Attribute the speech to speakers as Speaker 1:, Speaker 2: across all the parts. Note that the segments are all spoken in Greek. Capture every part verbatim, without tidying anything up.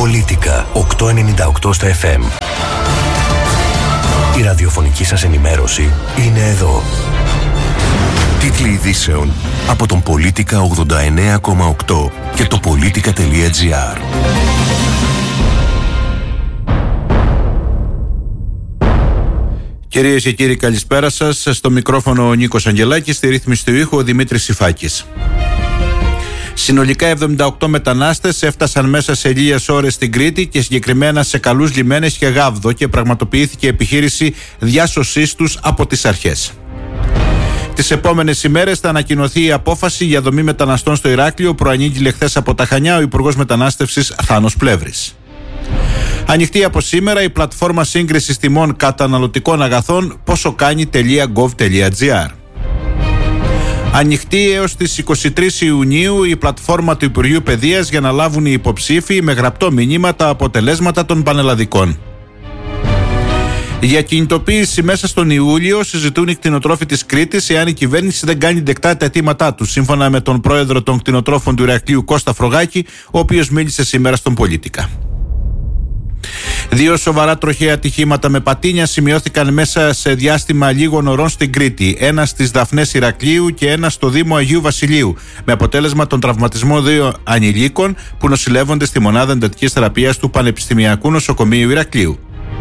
Speaker 1: Πολίτικα οκτακόσια ενενήντα οκτώ στα εφ εμ. Η ραδιοφωνική σας ενημέρωση είναι εδώ. Τίτλοι ειδήσεων από τον Πολίτικα ογδόντα εννέα κόμμα οκτώ και το πολίτικα τελεία τζι άρ.
Speaker 2: Κυρίες και κύριοι, καλησπέρα σας. Στο μικρόφωνο ο Νίκος Αγγελάκης, στη ρύθμιση του ήχου ο Δημήτρης Σιφάκης. Συνολικά εβδομήντα οκτώ μετανάστες έφτασαν μέσα σε λίγες ώρες στην Κρήτη και συγκεκριμένα σε Καλούς Λιμένες και Γάβδο και πραγματοποιήθηκε επιχείρηση διάσωσής τους από τις αρχές. Τις επόμενες ημέρες θα ανακοινωθεί η απόφαση για δομή μεταναστών στο Ηράκλειο, προανήγγειλε χθες από τα Χανιά ο Υπουργός Μετανάστευσης Θάνος Πλεύρης. Ανοιχτή από σήμερα η πλατφόρμα σύγκρισης τιμών καταναλωτικών αγαθών ποσοκάνει τελεία γκοβ τελεία τζι άρ. Ανοιχτή έως τις είκοσι τρεις Ιουνίου η πλατφόρμα του Υπουργείου Παιδείας για να λάβουν οι υποψήφοι με γραπτό μηνύμα τα αποτελέσματα των πανελλαδικών. Για κινητοποίηση μέσα στον Ιούλιο συζητούν οι κτηνοτρόφοι της Κρήτης εάν η κυβέρνηση δεν κάνει δεκτά τα αιτήματά τους, σύμφωνα με τον πρόεδρο των κτηνοτρόφων του Ηρακλείου Κώστα Φρογάκη, ο οποίος μίλησε σήμερα στον Πολίτικα. Δύο σοβαρά τροχαία ατυχήματα με πατίνια σημειώθηκαν μέσα σε διάστημα λίγων ωρών στην Κρήτη. Ένα στις Δαφνές Ηρακλείου και ένα στο Δήμο Αγίου Βασιλείου. Με αποτέλεσμα τον τραυματισμό δύο ανηλίκων που νοσηλεύονται στη μονάδα εντατικής θεραπείας του Πανεπιστημιακού Νοσοκομείου Ηρακλείου.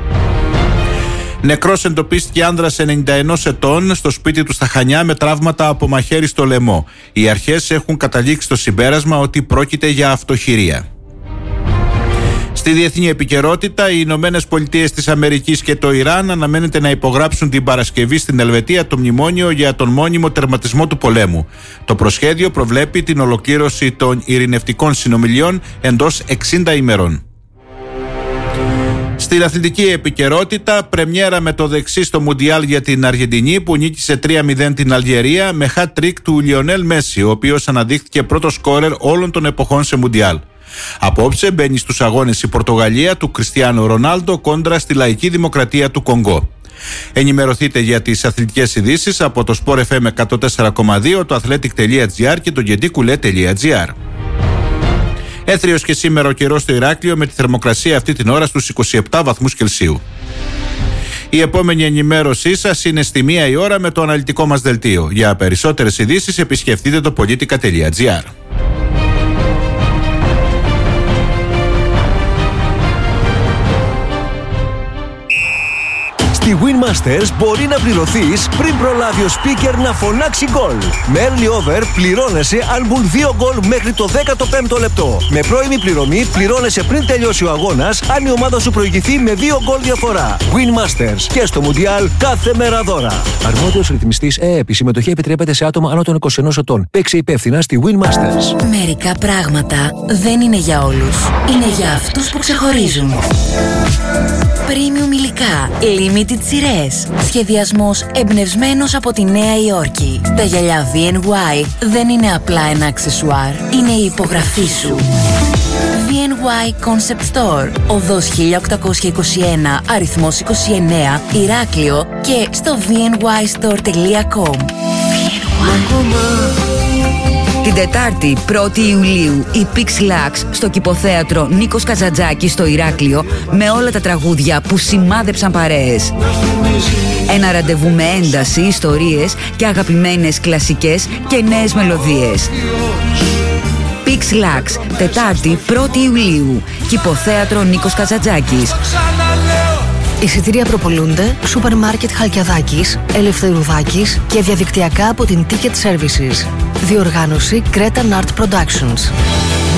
Speaker 2: Νεκρός εντοπίστηκε άνδρας ενενήντα ενός ετών στο σπίτι του στα Χανιά με τραύματα από μαχαίρι στο λαιμό. Οι αρχές έχουν καταλήξει στο συμπέρασμα ότι πρόκειται για αυτοχειρία. Στη διεθνή επικαιρότητα, οι Ηνωμένες Πολιτείες της Αμερικής και το Ιράν αναμένεται να υπογράψουν την Παρασκευή στην Ελβετία το μνημόνιο για τον μόνιμο τερματισμό του πολέμου. Το προσχέδιο προβλέπει την ολοκλήρωση των ειρηνευτικών συνομιλιών εντός εξήντα ημερών. Στην αθλητική επικαιρότητα, πρεμιέρα με το δεξί στο Μουντιάλ για την Αργεντινή που νίκησε τρία μηδέν την Αλγερία με hat-trick του Λιονέλ Μέση, ο οποίος αναδείχθηκε πρώτος σκόρερ όλων των εποχών σε Μουντιάλ. Απόψε μπαίνει στους αγώνες η Πορτογαλία του Κριστιάνο Ρονάλντο κόντρα στη Λαϊκή Δημοκρατία του Κονγκό. Ενημερωθείτε για τις αθλητικές ειδήσεις από το Sport εφ εμ εκατόν τέσσερα κόμμα δύο, το athletic τελεία τζι άρ και το gedicoule τελεία τζι άρ. Έθριος και σήμερα ο καιρός στο Ηράκλειο με τη θερμοκρασία αυτή την ώρα στους είκοσι επτά βαθμούς Κελσίου. Η επόμενη ενημέρωσή σας είναι στη μία η ώρα με το αναλυτικό μας δελτίο. Για περισσότερες ειδήσεις επισκεφτείτε το πολίτικα τελεία τζι άρ.
Speaker 1: Στη Winmasters μπορεί να πληρωθείς πριν προλάβει ο speaker να φωνάξει γκολ. Με early over πληρώνεσαι αν μπουν δύο γκολ μέχρι το δέκατο πέμπτο λεπτό. Με πρώιμη πληρωμή πληρώνεσαι πριν τελειώσει ο αγώνας αν η ομάδα σου προηγηθεί με δύο γκολ διαφορά. Winmasters και στο Mundial κάθε μέρα δώρα. Αρμόδιος ρυθμιστής ΕΕΠ. Η συμμετοχή επιτρέπεται σε άτομα άνω των είκοσι ενός ετών. Παίξε υπεύθυνα στη Winmasters.
Speaker 3: Μερικά πράγματα δεν είναι για όλους. Είναι για αυτούς που ξεχωρίζουν. Premium υλικά, limited σειρές. Σχεδιασμός εμπνευσμένος από τη Νέα Υόρκη. Τα γυαλιά βι εν γουάι δεν είναι απλά ένα αξεσουάρ, είναι η υπογραφή σου. βι εν γουάι Concept Store, οδός χίλια οκτακόσια είκοσι ένα, αριθμός είκοσι εννέα, Ηράκλειο και στο βι εν γουάι στορ τελεία κομ. Την Τετάρτη πρώτη Ιουλίου η Pix Lux στο Κηποθέατρο Νίκος Καζαντζάκης στο Ηράκλειο με όλα τα τραγούδια που σημάδεψαν παρέες. Ένα ραντεβού με ένταση, ιστορίες και αγαπημένες κλασικές και νέες μελωδίες. Pix Lux, Τετάρτη πρώτη Ιουλίου, Κηποθέατρο Νίκος Καζαντζάκης.
Speaker 4: Εισιτήρια προπολούνται σούπερ μάρκετ Χαλκιαδάκης, Ελευθερουδάκης και διαδικτυακά από την Ticket Services. Διοργάνωση Cretan Art Productions.